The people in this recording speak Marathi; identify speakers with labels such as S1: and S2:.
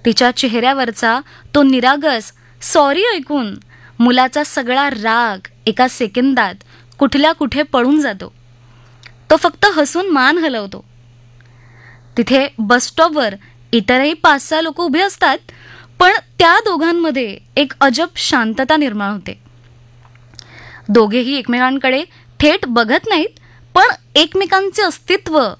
S1: तिच्या चेहऱ्यावरचा तो निरागस सॉरी ऐकून मुलाचा सगळा राग एका सेकंदात कुठल्या कुठे पळून जातो. तो फक्त हसून मान हलवतो. तिथे बसस्टॉपवर इतरही 5-6 लोक उभे असतात, पण त्या दोघांमध्ये एक अजब शांतता निर्माण होते. दोघेही एकमेकांकडे थेट बघत नाहीत, पण एकमेकांचे अस्तित्व